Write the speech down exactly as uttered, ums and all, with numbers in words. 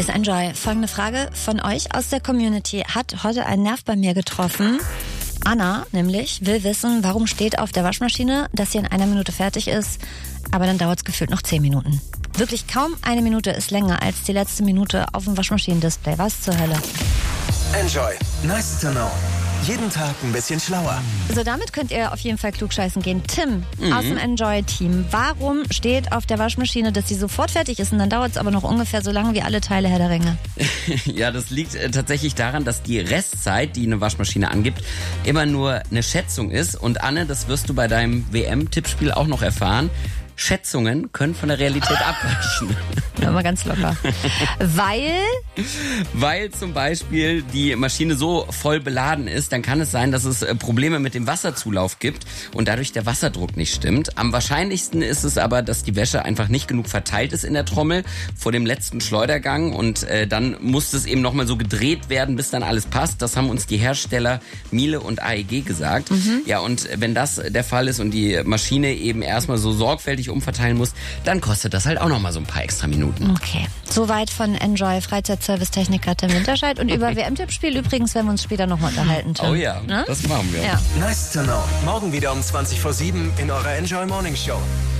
Hier ist Enjoy. Folgende Frage von euch aus der Community hat heute einen Nerv bei mir getroffen. Anna nämlich will wissen, warum steht auf der Waschmaschine, dass sie in einer Minute fertig ist, aber dann dauert es gefühlt noch zehn Minuten. Wirklich kaum eine Minute ist länger als die letzte Minute auf dem Waschmaschinendisplay. Was zur Hölle? Enjoy. Nice to know. Jeden Tag ein bisschen schlauer. So, damit könnt ihr auf jeden Fall klugscheißen gehen. Tim Mhm. aus dem Enjoy-Team. Warum steht auf der Waschmaschine, dass sie sofort fertig ist und dann dauert es aber noch ungefähr so lange wie alle Teile Herr der Ringe? Ja, das liegt äh, tatsächlich daran, dass die Restzeit, die eine Waschmaschine angibt, immer nur eine Schätzung ist. Und Anne, das wirst du bei deinem W M-Tippspiel auch noch erfahren. Schätzungen können von der Realität abweichen. Immer ganz locker. Weil? Weil zum Beispiel die Maschine so voll beladen ist, dann kann es sein, dass es Probleme mit dem Wasserzulauf gibt und dadurch der Wasserdruck nicht stimmt. Am wahrscheinlichsten ist es aber, dass die Wäsche einfach nicht genug verteilt ist in der Trommel vor dem letzten Schleudergang und äh, dann muss es eben nochmal so gedreht werden, bis dann alles passt. Das haben uns die Hersteller Miele und A E G gesagt. Mhm. Ja, und wenn das der Fall ist und die Maschine eben erstmal so sorgfältig umverteilen muss, dann kostet das halt auch nochmal so ein paar extra Minuten. Okay. Soweit von Enjoy, Freizeitservice-Techniker Tim Winterscheid. Und über W M-Tippspiel übrigens werden wir uns später nochmal unterhalten, Tim. Oh ja, ne? Das machen wir. Ja. Nice to know. Morgen wieder um zwanzig vor sieben in eurer Enjoy Morning Show.